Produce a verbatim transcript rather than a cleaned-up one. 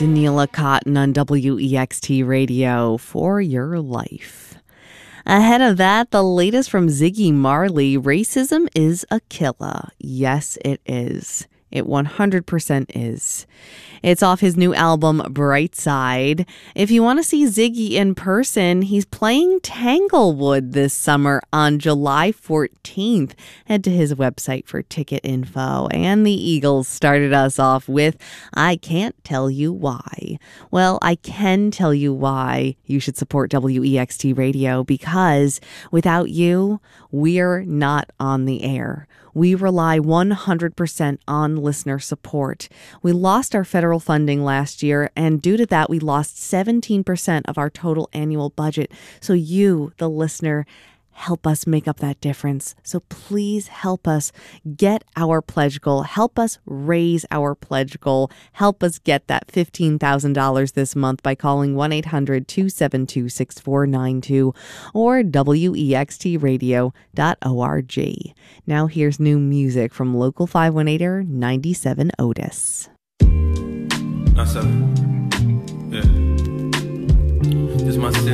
Daniela Cotton on W E X T Radio, For Your Life. Ahead of that, the latest from Ziggy Marley, Racism is a Killer. Yes, it is. It one hundred percent is. It's off his new album, Bright Side. If you want to see Ziggy in person, he's playing Tanglewood this summer on July fourteenth. Head to his website for ticket info. And the Eagles started us off with I Can't Tell You Why. Well, I can tell you why you should support W E X T Radio, because without you, we're not on the air. We rely one hundred percent on listener support. We lost our federal funding last year, and due to that, we lost seventeen percent of our total annual budget. So you, the listener, help us make up that difference. So please help us get our pledge goal. Help us raise our pledge goal. Help us get that fifteen thousand dollars this month by calling one eight hundred two seven two six four nine two or W E X T radio dot org. Now here's new music from local five one eighter ninety-seven Otis. Yeah. This my